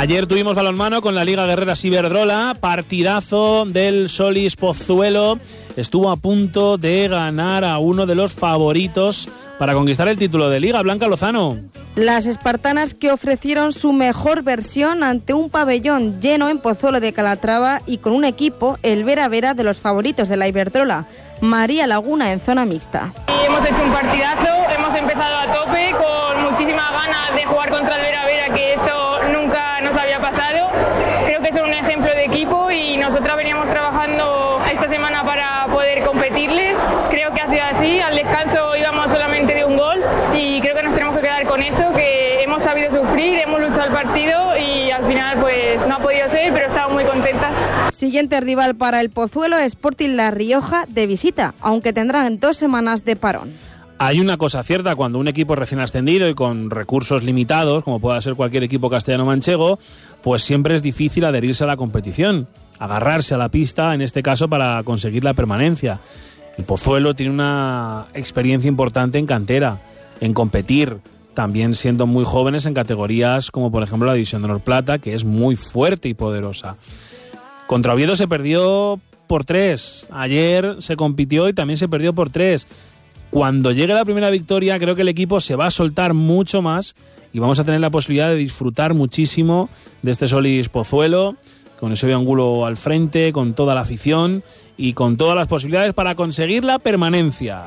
Ayer tuvimos balonmano con la Liga Guerreras Iberdrola, partidazo del Solís Pozuelo. Estuvo a punto de ganar a uno de los favoritos para conquistar el título de Liga. Blanca Lozano. Las espartanas que ofrecieron su mejor versión ante un pabellón lleno en Pozuelo de Calatrava y con un equipo, el Vera Vera, de los favoritos de la Iberdrola. María Laguna en zona mixta. Hemos hecho un partidazo, hemos empezado a tope con muchísimas ganas de jugar contra el Vera Vera, que esto nunca nos había pasado. Creo que son un ejemplo de equipo y nosotras veníamos trabajando esta semana para poder competirles. Creo que ha sido así, al descanso íbamos solamente de un gol y creo que nos tenemos que quedar con eso, que hemos sabido sufrir, hemos luchado el partido y al final pues no ha podido ser, pero estamos muy contentas. Siguiente rival para el Pozuelo, Sporting La Rioja de visita, aunque tendrán 2 semanas de parón. Hay una cosa cierta, cuando un equipo recién ascendido y con recursos limitados, como pueda ser cualquier equipo castellano-manchego, pues siempre es difícil adherirse a la competición, agarrarse a la pista, en este caso, para conseguir la permanencia. El Pozuelo tiene una experiencia importante en cantera, en competir, también siendo muy jóvenes en categorías como por ejemplo la División de Honor Plata, que es muy fuerte y poderosa. Contra Oviedo se perdió por 3, ayer se compitió y también se perdió por 3. Cuando llegue la primera victoria, creo que el equipo se va a soltar mucho más y vamos a tener la posibilidad de disfrutar muchísimo de este Solís Pozuelo, con ese Angulo al frente, con toda la afición y con todas las posibilidades para conseguir la permanencia.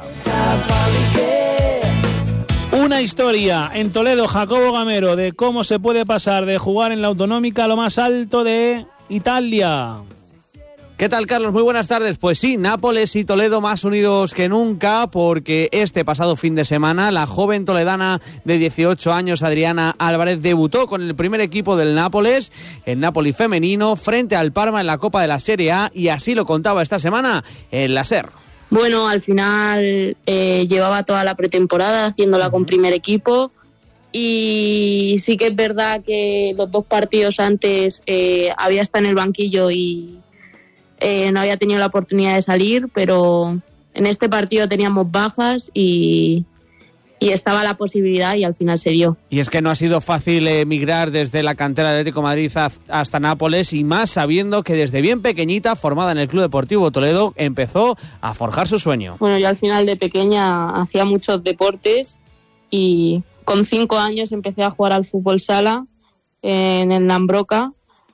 Una historia en Toledo, Jacobo Gamero, de cómo se puede pasar de jugar en la Autonómica a lo más alto de Italia. ¿Qué tal, Carlos? Muy buenas tardes. Pues sí, Nápoles y Toledo más unidos que nunca, porque este pasado fin de semana la joven toledana de 18 años, Adriana Álvarez, debutó con el primer equipo del Nápoles, el Napoli femenino, frente al Parma en la Copa de la Serie A, y así lo contaba esta semana en la SER. Bueno, al final llevaba toda la pretemporada haciéndola con primer equipo, y sí que es verdad que los 2 partidos antes había estado en el banquillo y no había tenido la oportunidad de salir, pero en este partido teníamos bajas y estaba la posibilidad y al final se dio. Y es que no ha sido fácil emigrar desde la cantera del Atlético de Madrid hasta Nápoles, y más sabiendo que desde bien pequeñita, formada en el Club Deportivo Toledo, empezó a forjar su sueño. Bueno, yo al final de pequeña hacía muchos deportes y con 5 años empecé a jugar al fútbol sala en el Lambroca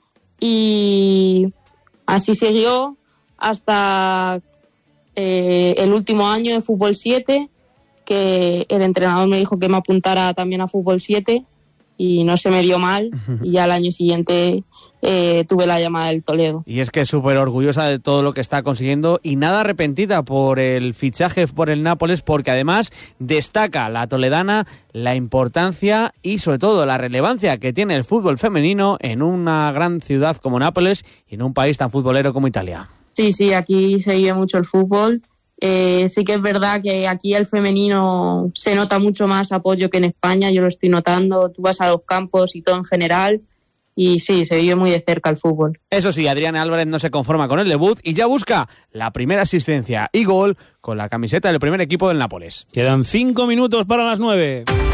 y así siguió hasta el último año de fútbol 7, que el entrenador me dijo que me apuntara también a fútbol 7 y no se me dio mal, y ya al año siguiente tuve la llamada del Toledo. Y es que es súper orgullosa de todo lo que está consiguiendo y nada arrepentida por el fichaje por el Nápoles, porque además destaca la toledana la importancia y sobre todo la relevancia que tiene el fútbol femenino en una gran ciudad como Nápoles y en un país tan futbolero como Italia. Sí, aquí se vive mucho el fútbol. Sí que es verdad que aquí el femenino se nota mucho más apoyo que en España, yo lo estoy notando. Tú vas a los campos y todo en general, y sí, se vive muy de cerca el fútbol. Eso sí, Adriana Álvarez no se conforma con el debut y ya busca la primera asistencia y gol con la camiseta del primer equipo del Nápoles. Quedan 5 minutos para las 9.